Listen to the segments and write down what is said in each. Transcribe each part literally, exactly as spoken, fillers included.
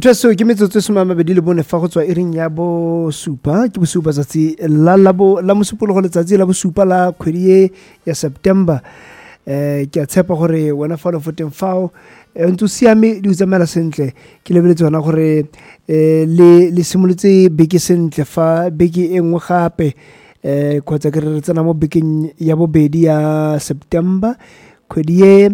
motho so ke metsotso se mabedi le bone fa go tswa iring ya bo supa ke bo supa tsatsi la la bo la mosupolo go letsatsi la bo supa la kgwedi ya September eh ke a tshepa gore wena fa lo foteng fao ntse siame di utsamela sentle ke lebeletse bona gore eh le le simolotse beke sentle fa beke e nngwe gape eh khotsa ke re tsena mo bekeng ya bobedi ya September kgwedi ye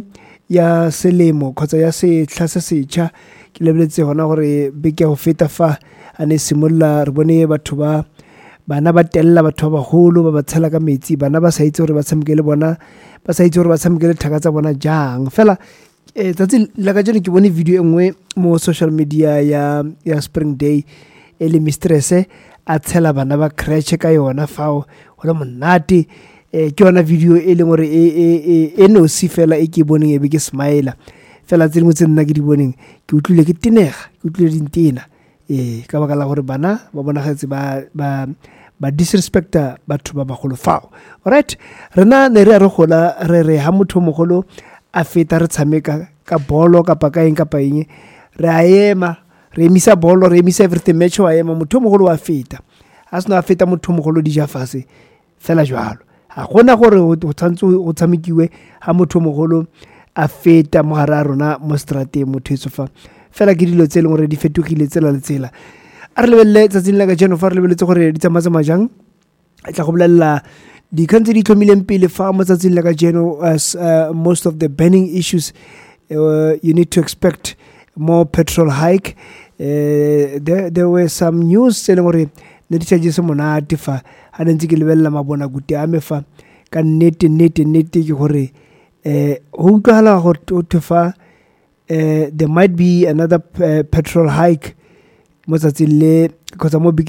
ya selemo khotsa ya se tlhase setšha ke lebeletse gona gore beke go feta fa ane simolla re bone batho ba bana ba tella batho ba bagolo ba ba tshela ka metsi bana ba sa itse gore ba tshamekele bona ba sa itse gore ba tshamekele thaka tsa bona jang fela eh tsatsi la ka jeno ke bone video engwe mo social media ya ya Spring Day ele mistress a tshela bana ba crash ka yona fao go le monate eh ke yona video e leng gore e e e no si fela e ke boneng e be ke smile fela tse dingwe tse nna ke di boneng ke utlwile ke tenega ke utlwile dintena eh ka baka la gore bana ba bonagetse ba ba ba disrespecta batho ba bagolo fao alright rena ne re re gola re re ha motho mogolo a feta re tshameka ka bolo ka pa ka eng ka pa eng re a ema re emisa bolo re emisa everything match wa ema motho mogolo wa feta a sena a feta motho mogolo di ja fase fela jwalo ha gona gore o tshantse o tshamekiwe ha motho mogolo a feta mo gare a rona mo strateng motho etso fa fela ke dilo tse leng gore di fetogile tsela le tsela a re lebelle tsatsing la ka jeno fa re lebeletse gore di tsamaya majang a tla go bolella di kantse di tlhomileng pele fa mo tsatsing la ka jeno as uh, most of the burning issues uh, you need to expect more petrol hike uh, there, there were some news tse leng gore ne di tšhaje se monate fa ha ne ntse ke lebella mabona gute a me fa ka nnete nnete nnete ke gore eh ho utlwala go tfa eh there might be another uh, petrol hike mo tsatsing le kgotsa mo